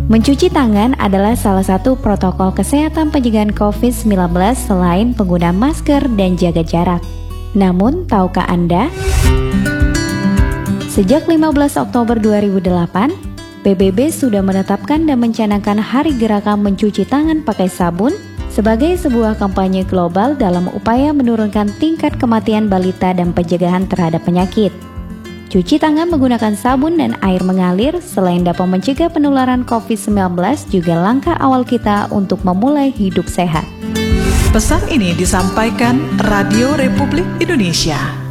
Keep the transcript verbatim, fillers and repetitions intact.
Mencuci tangan adalah salah satu protokol kesehatan pencegahan covid sembilan belas selain penggunaan masker dan jaga jarak. Namun, tahukah Anda? Sejak lima belas Oktober dua ribu delapan, P B B sudah menetapkan dan mencanangkan Hari Gerakan Mencuci Tangan Pakai Sabun sebagai sebuah kampanye global dalam upaya menurunkan tingkat kematian balita dan pencegahan terhadap penyakit. Cuci tangan menggunakan sabun dan air mengalir selain dapat mencegah penularan covid sembilan belas juga langkah awal kita untuk memulai hidup sehat. Pesan ini disampaikan Radio Republik Indonesia.